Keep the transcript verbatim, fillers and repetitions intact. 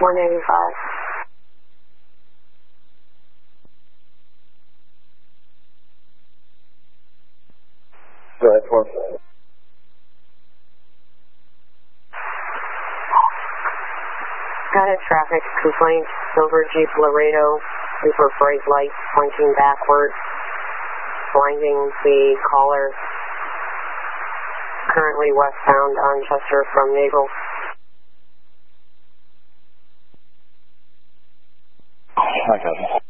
one eighty-five. Go ahead, four. Got a traffic complaint, Silver Jeep Laredo, super bright lights pointing backwards, blinding the caller, currently westbound on Chester from Naval. I got it.